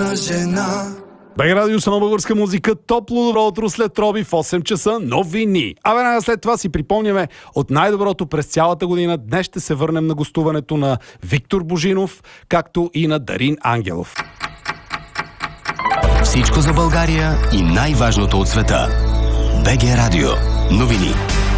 на жена. БГ Радио са на българска музика. Топло добро утро след Роби в 8 часа. Новини. А веднага след това си припомняме от най-доброто през цялата година. Днес ще се върнем на гостуването на Виктор Божинов, както и на Дарин Ангелов. Всичко за България и най-важното от света. БГ Радио. Новини.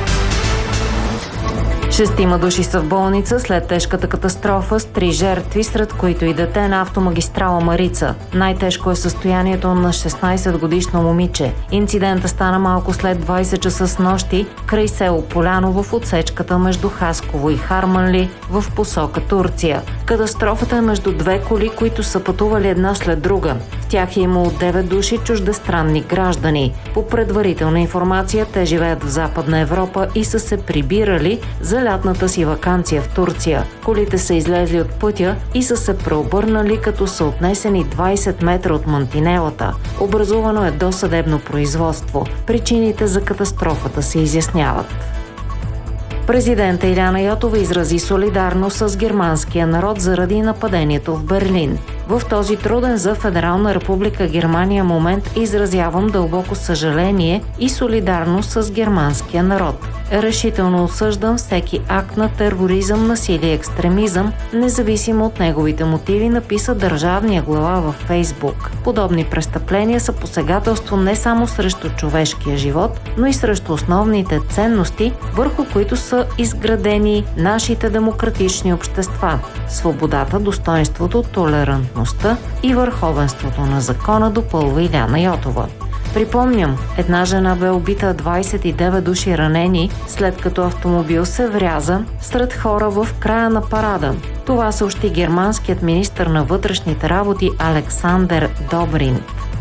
6 души са в болница след тежката катастрофа с 3 жертви, сред които и дете на автомагистрала Марица. Най-тежко е състоянието на 16-годишно момиче. Инцидента стана малко след 20 часа с нощи край село Поляново в отсечката между Хасково и Харманли в посока Турция. Катастрофата е между две коли, които са пътували една след друга. В тях е имало 9 души чуждестранни граждани. По предварителна информация, те живеят в Западна Европа и са се прибирали за лятната си ваканция в Турция. Колите са излезли от пътя и са се преобърнали, като са отнесени 20 метра от мантинелата. Образувано е досъдебно производство. Причините за катастрофата се изясняват. Президента Иляна Йотова изрази солидарност с германския народ заради нападението в Берлин. В този труден за Федерална република Германия момент изразявам дълбоко съжаление и солидарност с германския народ. Решително осъждам всеки акт на тероризъм, насилие и екстремизъм, независимо от неговите мотиви, написа държавния глава във Фейсбук. Подобни престъпления са посегателство не само срещу човешкия живот, но и срещу основните ценности, върху които са изградени нашите демократични общества – свободата, достоинството, толерантността и върховенството на закона, допълва Иляна Йотова. Припомням, една жена бе убита, 29 души ранени, след като автомобил се вряза сред хора в края на парада. Това съобщи германският министър на вътрешните работи Александър Добрин.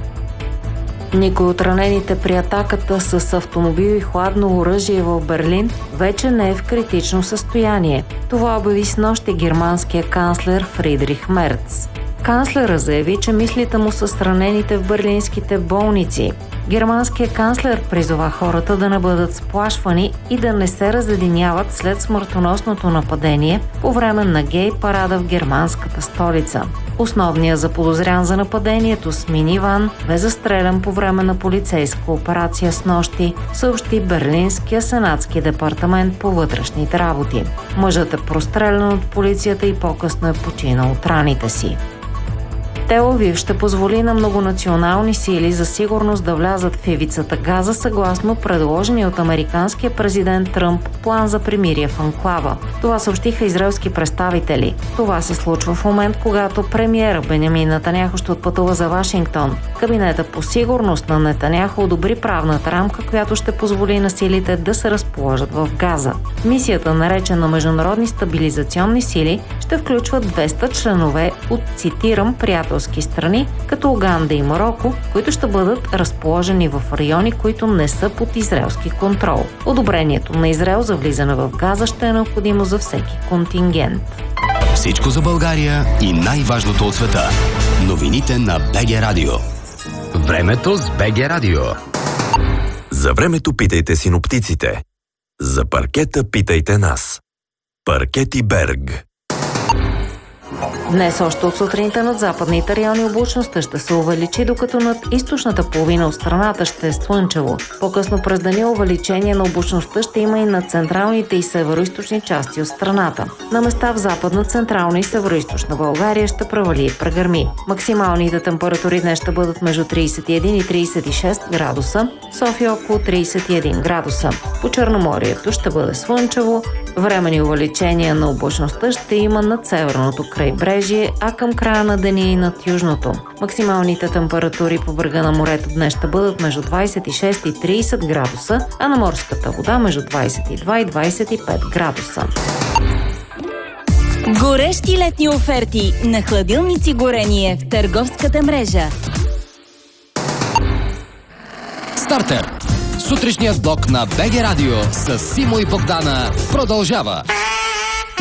Никой от ранените при атаката с автомобил и хладно оръжие в Берлин вече не е в критично състояние. Това обяви снощи германския канцлер Фридрих Мерц. Канцлера заяви, че мислите му са с ранените в берлинските болници. Германският канцлер призова хората да не бъдат сплашвани и да не се разединяват след смъртоносното нападение по време на гей парада в германската столица. Основният заподозрян за нападението с миниван бе застрелян по време на полицейска операция снощи, съобщи Берлинския сенатски департамент по вътрешните работи. Мъжът е прострелян от полицията и по-късно е починал от раните си. Тел Авив ще позволи на многонационални сили за сигурност да влязат в ивицата Газа съгласно предложения от американския президент Тръмп план за примирие в анклава. Това съобщиха израелски представители. Това се случва в момент, когато премиера Бенямин Нетаняху ще отпътува за Вашингтон. Кабинетът по сигурност на Нетаняху одобри правната рамка, която ще позволи на силите да се разположат в Газа. Мисията, наречена Международни стабилизационни сили, ще включва 200 членове от, цитирам, приятелски страни, като Уганда и Мароко, които ще бъдат разположени в райони, които не са под израелски контрол. Одобрението на Израел за влизане в Газа ще е необходимо за всеки контингент. Всичко за България и най-важното от света. Новините на БГ Радио. Времето с БГ Радио. За времето питайте синоптиците. За паркета питайте нас. Паркети Берг. Днес още от сутринта над западните райони облачността ще се увеличи, докато над източната половина от страната ще е слънчево. По-късно през деня увеличение на облачността ще има и на централните и североизточни части от страната. На места в западна, централна и североизточна България ще превали и прегърми. Максималните температури днес ще бъдат между 31 и 36 градуса, София около 31 градуса. По Черноморието ще бъде слънчево, временни увеличения на облачността ще има над северното крайбрежие, а към края на деня и над южното. Максималните температури по брега на морето днес ще бъдат между 26 и 30 градуса, а на морската вода между 22 и 25 градуса. Горещи летни оферти на хладилници Горение в търговската мрежа. Стартер! Сутрешният блок на БГ Радио с Симо и Богдана продължава.